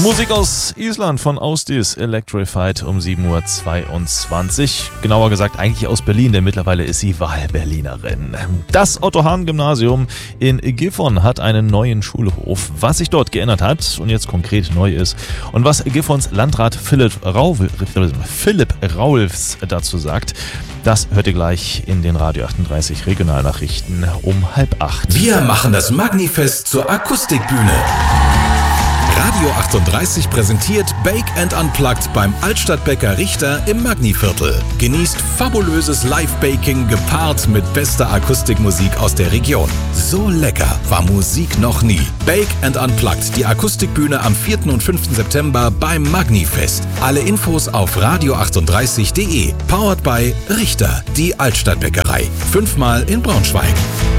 Musik aus Island von Austis, Electrified um 7.22 Uhr. Genauer gesagt eigentlich aus Berlin, denn mittlerweile ist sie Wahlberlinerin. Das Otto-Hahn-Gymnasium in Gifhorn hat einen neuen Schulhof. Was sich dort geändert hat und jetzt konkret neu ist und was Gifhorns Landrat Philipp Raulfs dazu sagt, das hört ihr gleich in den Radio 38 Regionalnachrichten um 7:30. Wir machen das Magnifest zur Akustikbühne. Radio 38 präsentiert Bake & Unplugged beim Altstadtbäcker Richter im Magniviertel. Genießt fabulöses Live-Baking gepaart mit bester Akustikmusik aus der Region. So lecker war Musik noch nie. Bake & Unplugged, die Akustikbühne am 4. und 5. September beim Magnifest. Alle Infos auf radio38.de. Powered by Richter, die Altstadtbäckerei. 5-mal in Braunschweig.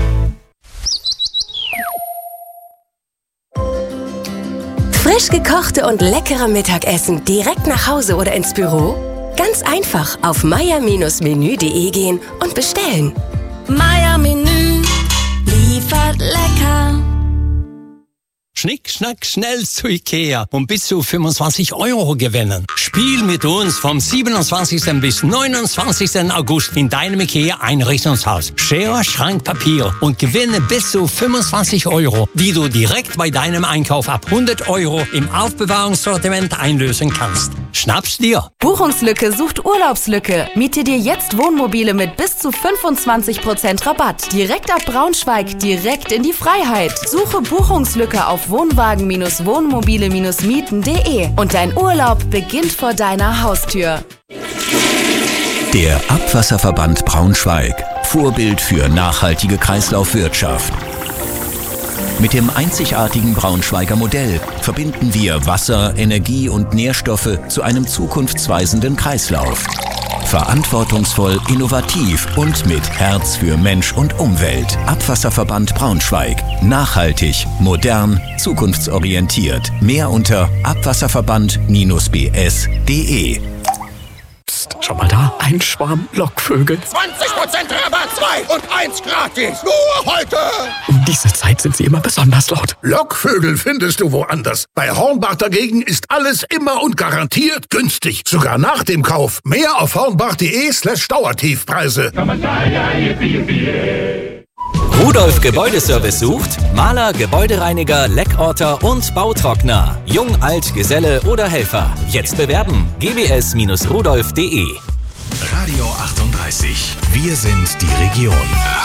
Frisch gekochte und leckere Mittagessen direkt nach Hause oder ins Büro? Ganz einfach auf meier-menü.de gehen und bestellen. Meier Menü liefert lecker. Schnick, schnack, schnell zu Ikea und bis zu 25 € gewinnen. Spiel mit uns vom 27. bis 29. August in deinem Ikea-Einrichtungshaus. Schere, Schrank, Papier und gewinne bis zu 25 €, die du direkt bei deinem Einkauf ab 100 € im Aufbewahrungssortiment einlösen kannst. Schnapp's dir! Buchungslücke sucht Urlaubslücke. Miete dir jetzt Wohnmobile mit bis zu 25% Rabatt. Direkt ab Braunschweig, direkt in die Freiheit. Suche Buchungslücke auf Wohnwagen-Wohnmobile-Mieten.de und dein Urlaub beginnt vor deiner Haustür. Der Abwasserverband Braunschweig. Vorbild für nachhaltige Kreislaufwirtschaft. Mit dem einzigartigen Braunschweiger Modell verbinden wir Wasser, Energie und Nährstoffe zu einem zukunftsweisenden Kreislauf. Verantwortungsvoll, innovativ und mit Herz für Mensch und Umwelt. Abwasserverband Braunschweig. Nachhaltig, modern, zukunftsorientiert. Mehr unter abwasserverband-bs.de. Psst, schau mal da, ein Schwarm Lockvögel. 20% Rabatt, 2 und 1 gratis. Nur heute. Um diese Zeit sind sie immer besonders laut. Lockvögel findest du woanders. Bei Hornbach dagegen ist alles immer und garantiert günstig. Sogar nach dem Kauf. Mehr auf hornbach.de/Dauertiefpreise. Rudolf Gebäudeservice sucht Maler, Gebäudereiniger, Leckorter und Bautrockner. Jung, alt, Geselle oder Helfer. Jetzt bewerben. gbs-rudolf.de. Radio 38. Wir sind die Region.